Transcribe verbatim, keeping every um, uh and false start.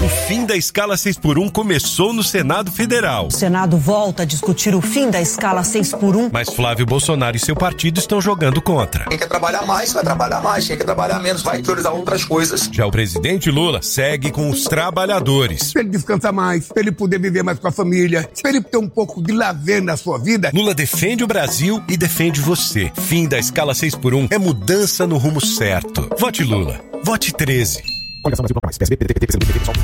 O fim da escala seis por um começou no Senado Federal. O Senado volta a discutir o fim da escala seis por um. Mas Flávio Bolsonaro e seu partido estão jogando contra. Quem quer trabalhar mais, vai trabalhar mais. Quem quer trabalhar menos, vai priorizar outras coisas. Já o presidente Lula segue com os trabalhadores. Pra ele descansar mais, pra ele poder viver mais com a família, pra ele ter um pouco de lazer na sua vida. Lula defende o Brasil e defende você. Fim da escala seis por um é mudança no rumo certo. Vote Lula. Vote treze.